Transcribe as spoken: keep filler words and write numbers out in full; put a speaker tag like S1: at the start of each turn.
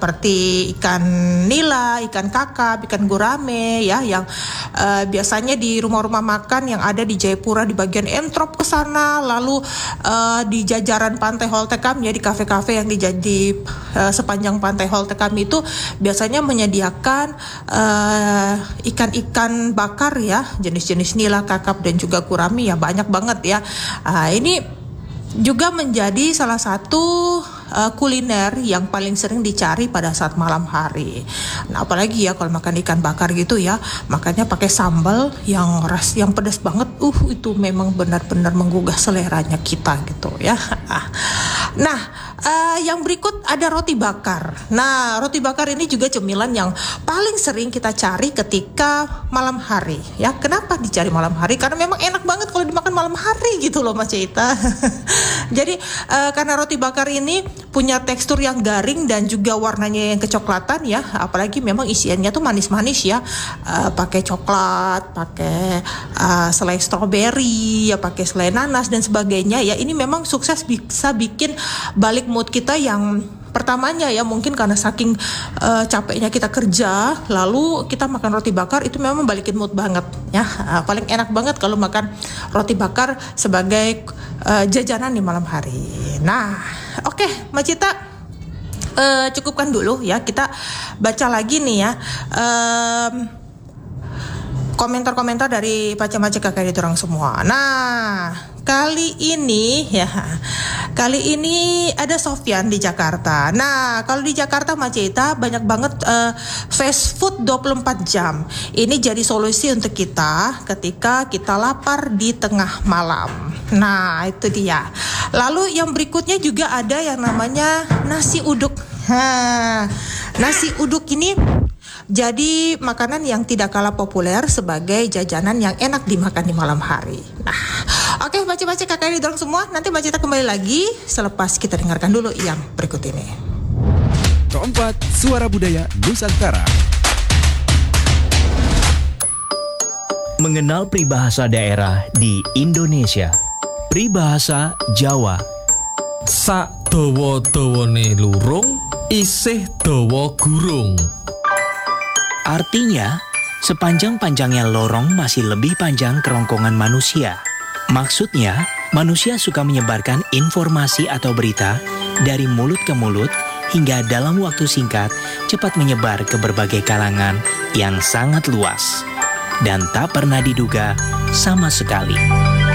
S1: seperti ikan nila, ikan kakap, ikan gurame ya yang uh, biasanya di rumah-rumah makan yang ada di Jayapura di bagian Entrop ke sana, lalu uh, di jajaran Pantai Holtekam ya di kafe-kafe yang di uh, sepanjang Pantai Holtekam itu biasanya menyediakan uh, ikan-ikan bakar ya, jenis-jenis nila, kakap dan juga gurame ya banyak banget ya. Uh, ini juga menjadi salah satu uh, kuliner yang paling sering dicari pada saat malam hari. Nah, apalagi ya kalau makan ikan bakar gitu ya, makannya pakai sambal yang ras, yang pedas banget. Uh, itu memang benar-benar menggugah seleranya kita gitu ya. Nah, uh, yang berikut ada roti bakar. Nah, roti bakar ini juga cemilan yang paling sering kita cari ketika malam hari. Ya, kenapa dicari malam hari? Karena memang enak banget kalau dimakan malam hari gitu loh, Mas Cita. Jadi uh, karena roti bakar ini punya tekstur yang garing dan juga warnanya yang kecoklatan ya, apalagi memang isiannya tuh manis-manis ya, uh, pakai coklat, pakai uh, selai stroberi, ya pakai selai nanas dan sebagainya ya. Ini memang sukses bisa bikin balik mood kita yang pertamanya ya mungkin karena saking uh, capeknya kita kerja, lalu kita makan roti bakar itu memang balikin mood banget ya. Uh, paling enak banget kalau makan roti bakar sebagai uh, jajanan di malam hari. Nah, oke, okay, Mbak Cita, uh, cukupkan dulu ya. Kita baca lagi nih ya. Um, komentar-komentar dari paca-paca kakak di orang semua. Nah, kali ini ya, kali ini ada Sofyan di Jakarta. Nah, kalau di Jakarta Maceta banyak banget uh, fast food dua puluh empat jam. Ini jadi solusi untuk kita ketika kita lapar di tengah malam. Nah, itu dia. Lalu yang berikutnya juga ada yang namanya nasi uduk. Ha, nasi uduk ini jadi makanan yang tidak kalah populer sebagai jajanan yang enak dimakan di malam hari. Nah, oke, okay, baca-baca kakak di dorong semua. Nanti Mbak Cita kembali lagi selepas kita dengarkan dulu yang berikut ini.
S2: Keempat, Suara Budaya Nusantara.
S3: Mengenal peribahasa daerah di Indonesia. Peribahasa Jawa.
S4: Sak dawa-dawane lurung, isih dawa gurung.
S3: Artinya, sepanjang-panjangnya lorong masih lebih panjang kerongkongan manusia. Maksudnya, manusia suka menyebarkan informasi atau berita dari mulut ke mulut hingga dalam waktu singkat cepat menyebar ke berbagai kalangan yang sangat luas dan tak pernah diduga sama sekali.